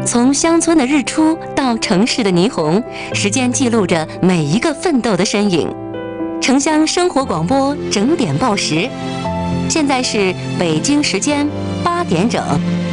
从乡村的日出到城市的霓虹，时间记录着每一个奋斗的身影。城乡生活广播整点报时，现在是北京时间8点整。